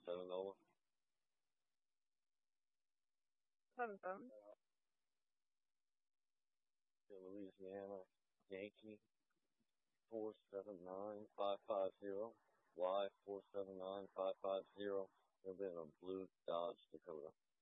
$7. $7. Louisiana Yankee 479550. Y 479550. They'll be in a blue Dodge Dakota.